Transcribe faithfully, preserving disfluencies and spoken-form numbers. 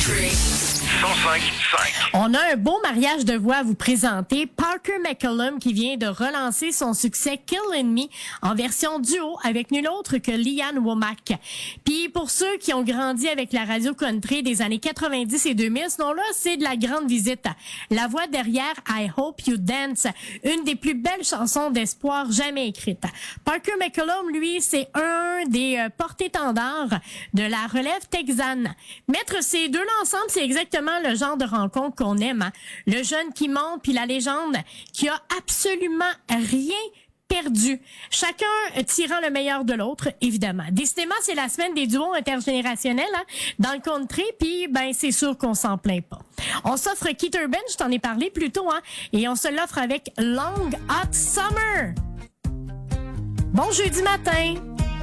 Country cent cinq cinq. On a un beau mariage de voix à vous présenter. Parker McCollum qui vient de relancer son succès Killin' Me en version duo avec nul autre que Lee Ann Womack. Puis pour ceux qui ont grandi avec la radio country des années quatre-vingt-dix et deux mille, ce nom-là, c'est de la grande visite. La voix derrière I Hope You Dance, une des plus belles chansons d'espoir jamais écrites. Parker McCollum, lui, c'est un des euh, porte-étendards de la relève texane. Mettre ces deux-là ensemble, c'est exactement le genre de rencontre qu'on aime. Hein? Le jeune qui monte, puis la légende qui a absolument rien perdu. Chacun tirant le meilleur de l'autre, évidemment. Décidément, c'est la semaine des duos intergénérationnels hein, dans le country, puis ben c'est sûr qu'on s'en plaint pas. On s'offre Keith Urban, je t'en ai parlé plus tôt, hein, et on se l'offre avec Long Hot Summer. Bon jeudi matin!